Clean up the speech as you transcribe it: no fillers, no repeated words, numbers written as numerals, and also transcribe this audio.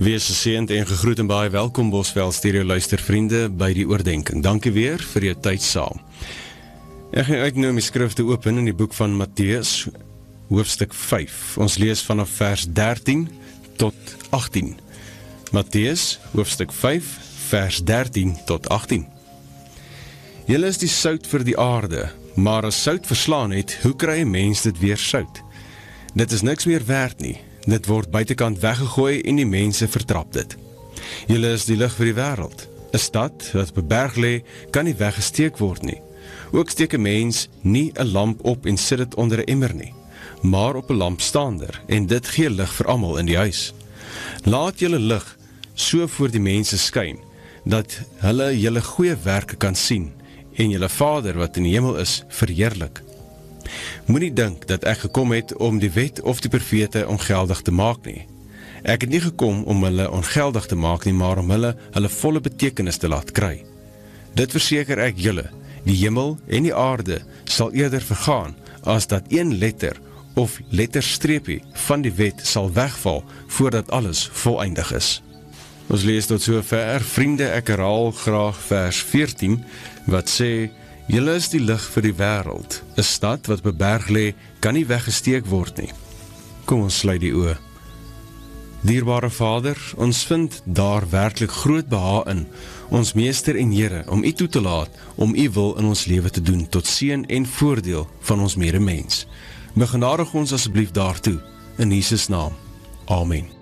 Wees geseënd en gegroet en baie welkom Bosveld stereo luistervriende by die oordenking. Dankie weer vir jou tyd saam. Ek gaan uit nou my skrifte open in die boek van Matteus, hoofstuk 5. Ons lees vanaf vers 13 tot 18. Matteus, hoofstuk 5, vers 13 tot 18. Julle is die sout vir die aarde, maar as sout verslaan het, hoe kry 'n mens dit weer sout? Dit is niks meer werd nie. Dit word buitekant weggegooi en die mense vertrap dit. Julle is die lig vir die wêreld. 'n Stad wat op 'n berg lê, kan nie weggesteek word nie. Ook steek 'n mens nie 'n lamp op en sit dit onder 'n emmer nie, maar op 'n lampstander, en dit gee lig vir almal in die huis. Laat julle lig so voor die mense skyn, dat hulle julle goeie werke kan sien, en julle Vader wat in die hemel is, verheerlik. Moenie dink dat ek gekom het om die wet of die profete ongeldig te maak nie. Ek het nie gekom om hulle ongeldig te maak nie, maar om hulle volle betekenis te laat kry. Dit verseker ek julle, die hemel en die aarde sal eerder vergaan, as dat een letter of letterstreepie van die wet sal wegval, voordat alles voleindig is. Ons lees tot so ver, vriende, ek herhaal graag vers 14, wat sê, julle is die lig vir die wêreld. 'n Stad wat op 'n berg lê, kan nie weggesteek word nie. Kom ons sluit die oë. Dierbare Vader, ons vind daar werklik groot behaag in, ons Meester en Here, om U toe te laat, om U wil in ons lewe te doen, tot seën en voordeel van ons medemens. Begenadig ons asseblief daartoe, in Jesus naam. Amen.